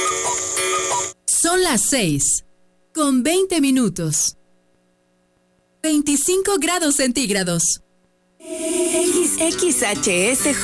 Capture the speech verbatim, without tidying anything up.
Son las seis, con veinte minutos. veinticinco grados centígrados. X X H S